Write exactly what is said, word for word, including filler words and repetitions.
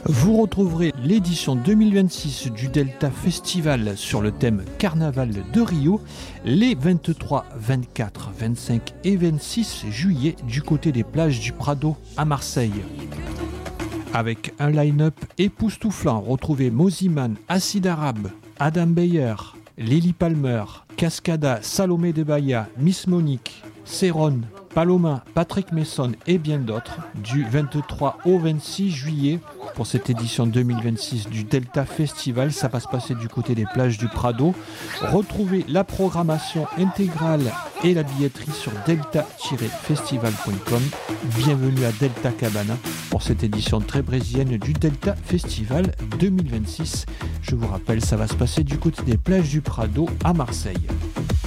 Vous retrouverez l'édition deux mille vingt-six du Delta Festival sur le thème Carnaval de Rio les vingt-trois, vingt-quatre, vingt-cinq et vingt-six juillet du côté des plages du Prado à Marseille. Avec un line-up époustouflant, retrouvez Moziman, Acid Arabe, Adam Beyer, Lily Palmer, Cascada, Salomé de Bahia, Miss Monique, Céron, Paloma, Patrick Messon et bien d'autres du vingt-trois au vingt-six juillet pour cette édition deux mille vingt-six du Delta Festival. Ça va se passer du côté des plages du Prado. Retrouvez la programmation intégrale et la billetterie sur delta tiret festival point com. Bienvenue à Delta Cabana pour cette édition très brésilienne du Delta Festival deux mille vingt-six. Je vous rappelle, ça va se passer du côté des plages du Prado à Marseille.